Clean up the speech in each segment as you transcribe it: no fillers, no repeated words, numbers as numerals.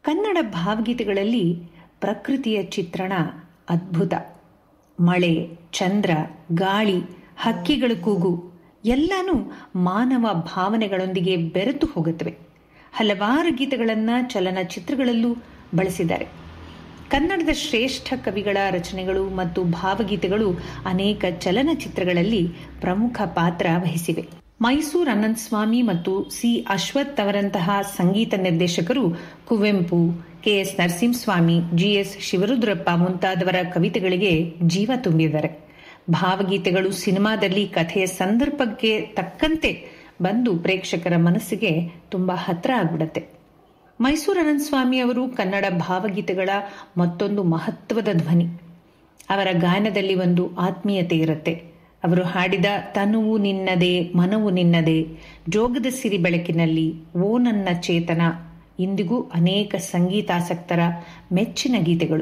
ಕನ್ನಡ ಭಾವಗೀತೆಗಳಲ್ಲಿ ಪ್ರಕೃತಿಯ ಚಿತ್ರಣ ಅದ್ಭುತ. ಮಳೆ, ಚಂದ್ರ, ಗಾಳಿ, ಹಕ್ಕಿಗಳ ಕೂಗು ಎಲ್ಲನೂ ಮಾನವ ಭಾವನೆಗಳೊಂದಿಗೆ ಬೆರೆತು ಹೋಗುತ್ತವೆ. ಹಲವಾರು ಗೀತೆಗಳನ್ನು ಚಲನಚಿತ್ರಗಳಲ್ಲೂ ಬಳಸಿದ್ದಾರೆ. ಕನ್ನಡದ ಶ್ರೇಷ್ಠ ಕವಿಗಳ ರಚನೆಗಳು ಮತ್ತು ಭಾವಗೀತೆಗಳು ಅನೇಕ ಚಲನಚಿತ್ರಗಳಲ್ಲಿ ಪ್ರಮುಖ ಪಾತ್ರ ವಹಿಸಿವೆ. ಮೈಸೂರು ಅನಂತ ಸ್ವಾಮಿ ಮತ್ತು ಸಿ ಅಶ್ವಥ್ ಅವರಂತಹ ಸಂಗೀತ ನಿರ್ದೇಶಕರು ಕುವೆಂಪು, ಕೆ.ಎಸ್. ನರಸಿಂಹಸ್ವಾಮಿ, ಜಿ.ಎಸ್. ಶಿವರುದ್ರಪ್ಪ ಮುಂತಾದವರ ಕವಿತೆಗಳಿಗೆ ಜೀವ ತುಂಬಿದ್ದಾರೆ. ಭಾವಗೀತೆಗಳು ಸಿನಿಮಾದಲ್ಲಿ ಕಥೆಯ ಸಂದರ್ಭಕ್ಕೆ ತಕ್ಕಂತೆ ಬಂದು ಪ್ರೇಕ್ಷಕರ ಮನಸ್ಸಿಗೆ ತುಂಬಾ ಹತ್ರ ಆಗ್ಬಿಡತ್ತೆ. ಮೈಸೂರು ಅನಂತ ಸ್ವಾಮಿ ಅವರು ಕನ್ನಡ ಭಾವಗೀತೆಗಳ ಮತ್ತೊಂದು ಮಹತ್ವದ ಧ್ವನಿ. ಅವರ ಗಾಯನದಲ್ಲಿ ಒಂದು ಆತ್ಮೀಯತೆ ಇರುತ್ತೆ. ಅವರು ಹಾಡಿದ ತನುವು ನಿನ್ನದೇ, ಮನವು ನಿನ್ನದೇ, ಜೋಗದ ಸಿರಿ ಬೆಳಕಿನಲ್ಲಿ, ಓ ನನ್ನ ಚೇತನ ಇಂದಿಗೂ ಅನೇಕ ಸಂಗೀತಾಸಕ್ತರ ಮೆಚ್ಚಿನ ಗೀತೆಗಳು.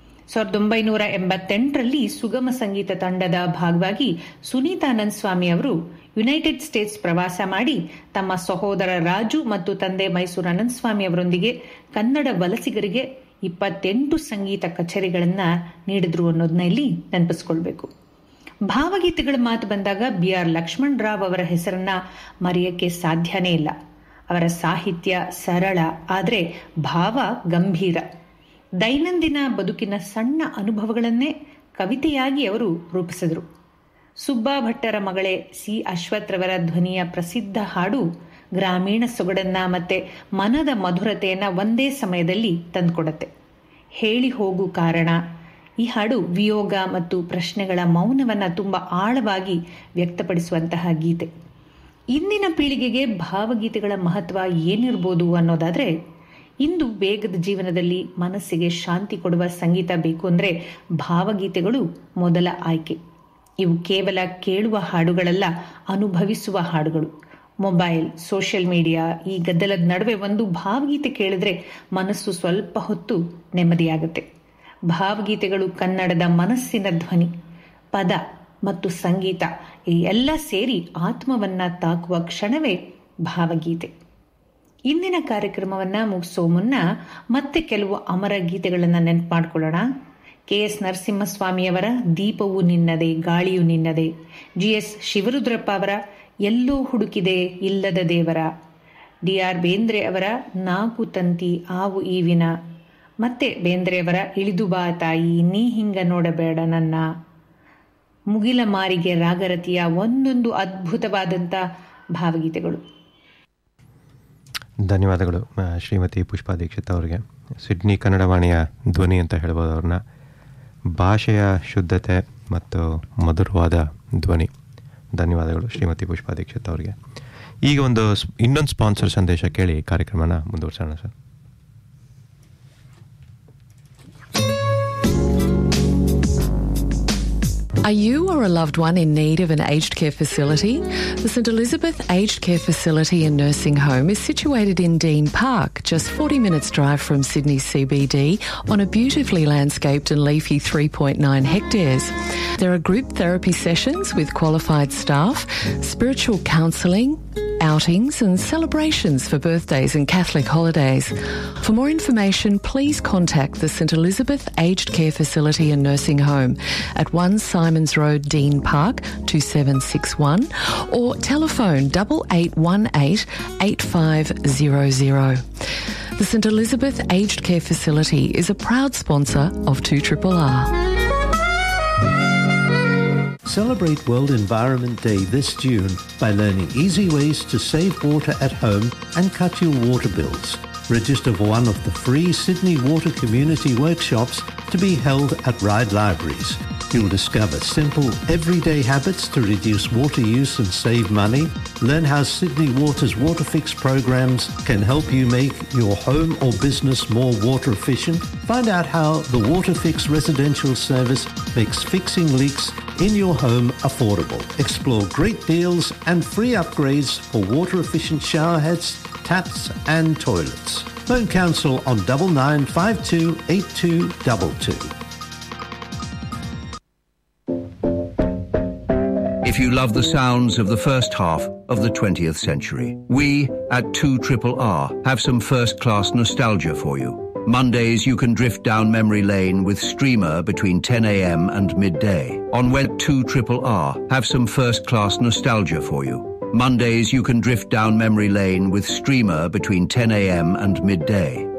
1988ರಲ್ಲಿ ಸುಗಮ ಸಂಗೀತ ತಂಡದ ಭಾಗವಾಗಿ ಸುನೀತಾ ಆನಂದ ಸ್ವಾಮಿ ಅವರು ಯುನೈಟೆಡ್ ಸ್ಟೇಟ್ಸ್ ಪ್ರವಾಸ ಮಾಡಿ ತಮ್ಮ ಸಹೋದರ ರಾಜು ಮತ್ತು ತಂದೆ ಮೈಸೂರು ಅನಂತ ಸ್ವಾಮಿ ಅವರೊಂದಿಗೆ ಕನ್ನಡ ವಲಸಿಗರಿಗೆ 28 ಸಂಗೀತ ಕಚೇರಿಗಳನ್ನ ನೀಡಿದ್ರು ಅನ್ನೋದನ್ನ ಇಲ್ಲಿ ನೆನಪಿಸ್ಕೊಳ್ಬೇಕು. ಭಾವಗೀತೆಗಳ ಮಾತು ಬಂದಾಗ ಬಿ.ಆರ್. ಲಕ್ಷ್ಮಣ್ ರಾವ್ ಅವರ ಹೆಸರನ್ನ ಮರೆಯಕ್ಕೆ ಸಾಧ್ಯನೇ ಇಲ್ಲ. ಅವರ ಸಾಹಿತ್ಯ ಸರಳ ಆದರೆ ಭಾವ ಗಂಭೀರ. ದೈನಂದಿನ ಬದುಕಿನ ಸಣ್ಣ ಅನುಭವಗಳನ್ನೇ ಕವಿತೆಯಾಗಿ ಅವರು ರೂಪಿಸಿದರು. ಸುಬ್ಬಾ ಭಟ್ಟರ ಮಗಳೇ ಸಿ ಅಶ್ವಥ್ ರವರ ಧ್ವನಿಯ ಪ್ರಸಿದ್ಧ ಹಾಡು ಗ್ರಾಮೀಣ ಸೊಗಡನ್ನ ಮತ್ತೆ ಮನದ ಮಧುರತೆಯನ್ನ ಒಂದೇ ಸಮಯದಲ್ಲಿ ತಂದುಕೊಡುತ್ತೆ. ಹೇಳಿ ಹೋಗು ಕಾರಣ ಈ ಹಾಡು ವಿಯೋಗ ಮತ್ತು ಪ್ರಶ್ನೆಗಳ ಮೌನವನ್ನ ತುಂಬಾ ಆಳವಾಗಿ ವ್ಯಕ್ತಪಡಿಸುವಂತಹ ಗೀತೆ. ಇಂದಿನ ಪೀಳಿಗೆಗೆ ಭಾವಗೀತೆಗಳ ಮಹತ್ವ ಏನಿರ್ಬೋದು ಅನ್ನೋದಾದ್ರೆ, ಇಂದು ವೇಗದ ಜೀವನದಲ್ಲಿ ಮನಸ್ಸಿಗೆ ಶಾಂತಿ ಕೊಡುವ ಸಂಗೀತ ಬೇಕು ಅಂದ್ರೆ ಭಾವಗೀತೆಗಳು ಮೊದಲ ಆಯ್ಕೆ. ಇವು ಕೇವಲ ಕೇಳುವ ಹಾಡುಗಳಲ್ಲ, ಅನುಭವಿಸುವ ಹಾಡುಗಳು. ಮೊಬೈಲ್, ಸೋಷಿಯಲ್ ಮೀಡಿಯಾ ಈ ಗದ್ದಲದ ನಡುವೆ ಒಂದು ಭಾವಗೀತೆ ಕೇಳಿದ್ರೆ ಮನಸ್ಸು ಸ್ವಲ್ಪ ಹೊತ್ತು ನೆಮ್ಮದಿಯಾಗುತ್ತೆ. ಭಾವಗೀತೆಗಳು ಕನ್ನಡದ ಮನಸ್ಸಿನ ಧ್ವನಿ. ಪದ ಮತ್ತು ಸಂಗೀತ ಈ ಎಲ್ಲ ಸೇರಿ ಆತ್ಮವನ್ನ ತಾಕುವ ಕ್ಷಣವೇ ಭಾವಗೀತೆ. ಇಂದಿನ ಕಾರ್ಯಕ್ರಮವನ್ನ ಮುಗಿಸೋ ಮುನ್ನ ಮತ್ತೆ ಕೆಲವು ಅಮರ ಗೀತೆಗಳನ್ನ ನೆನಪು ಮಾಡ್ಕೊಳ್ಳೋಣ. ಕೆ.ಎಸ್. ನರಸಿಂಹಸ್ವಾಮಿಯವರ ದೀಪವು ನಿನ್ನದೇ, ಗಾಳಿಯು ನಿನ್ನದೇ, ಜಿ.ಎಸ್. ಶಿವರುದ್ರಪ್ಪ ಅವರ ಎಲ್ಲೋ ಹುಡುಕಿದೆ ಇಲ್ಲದ ದೇವರ, ಡಿ.ಆರ್. ಬೇಂದ್ರೆ ಅವರ ನಾಕು ತಂತಿ ಆವು ಈವಿನ, ಮತ್ತೆ ಬೇಂದ್ರೆಯವರ ಇಳಿದು ಬಾ ತಾಯಿ, ನೀ ಹಿಂಗ ನೋಡಬೇಡ ನನ್ನ, ಮುಗಿಲ ಮಾರಿಗೆ ರಾಗರತಿಯ ಒಂದೊಂದು ಅದ್ಭುತವಾದಂಥ ಭಾವಗೀತೆಗಳು. ಧನ್ಯವಾದಗಳು ಶ್ರೀಮತಿ ಪುಷ್ಪಾ ದೀಕ್ಷಿತ್ ಅವರಿಗೆ. ಸಿಡ್ನಿ ಕನ್ನಡವಾಣಿಯ ಧ್ವನಿ ಅಂತ ಹೇಳ್ಬೋದು ಅವ್ರನ್ನ. ಭಾಷೆಯ ಶುದ್ಧತೆ ಮತ್ತು ಮಧುರವಾದ ಧ್ವನಿ. ಧನ್ಯವಾದಗಳು ಶ್ರೀಮತಿ ಪುಷ್ಪಾ ದೀಕ್ಷಿತ್ ಅವರಿಗೆ. ಈಗ ಇನ್ನೊಂದು ಸ್ಪಾನ್ಸರ್ ಸಂದೇಶ ಕೇಳಿ ಕಾರ್ಯಕ್ರಮನ ಮುಂದುವರ್ಸೋಣ sir. Are you or a loved one in need of an aged care facility? The St Elizabeth Aged Care Facility and Nursing Home is situated in Dean Park, just 40 minutes drive from Sydney CBD on a beautifully landscaped and leafy 3.9 hectares. There are group therapy sessions with qualified staff, spiritual counselling, outings and celebrations for birthdays and Catholic holidays. For more information, please contact the St Elizabeth Aged Care Facility and Nursing Home at 1 Simons Road, Dean Park, 2761, or telephone 8818 8500. The St Elizabeth Aged Care Facility is a proud sponsor of 2RRR. Celebrate World Environment Day this June by learning easy ways to save water at home and cut your water bills. Register for one of the free Sydney Water Community Workshops to be held at Ryde Libraries. You'll discover simple, everyday habits to reduce water use and save money. Learn how Sydney Water's WaterFix programs can help you make your home or business more water efficient. Find out how the WaterFix residential service makes fixing leaks in your home affordable. Explore great deals and free upgrades for water-efficient shower heads, taps and toilets. Phone Council on 9952 8222. If you love the sounds of the first half of the 20th century, we at 2RRR have some first-class nostalgia for you. Mondays you can drift down memory lane with Streamer between 10 a.m. and midday. On Web 2RRR, have some first-class nostalgia for you. Mondays you can drift down memory lane with Streamer between 10 a.m. and midday.